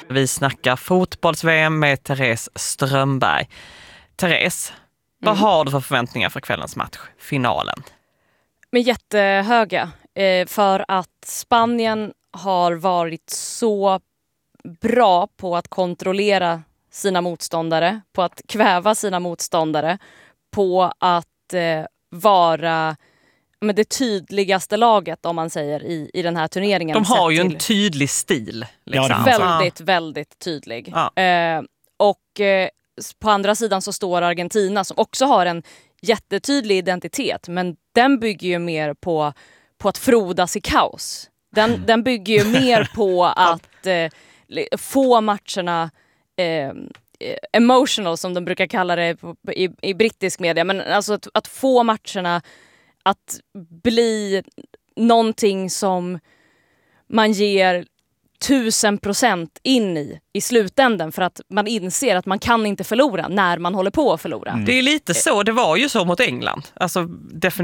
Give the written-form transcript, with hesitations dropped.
Vi snackar fotbolls-VM med Therese Strömberg. Therese, vad har du för förväntningar för kvällens match, finalen? Men jättehöga, för att Spanien har varit så bra på att kontrollera sina motståndare, på att kväva sina motståndare, på att vara det tydligaste laget, om man säger, i den här turneringen. De har ju en tydlig stil. Liksom. Väldigt tydlig. Ja. På andra sidan så står Argentina, som också har en jättetydlig identitet, men den bygger ju mer på att frodas i kaos. Den bygger ju mer på att få matcherna emotional, som de brukar kalla det i brittisk media, men alltså att få matcherna att bli någonting som man ger 1000% in i slutändan, för att man inser att man kan inte förlora när man håller på att förlora. Det är lite så, det var ju så mot England. Alltså definitivt.